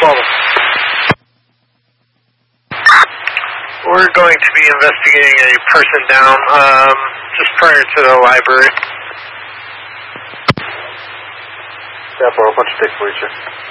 We're going to be investigating a person down just prior to the library. Yeah, bro, a bunch of dick for you.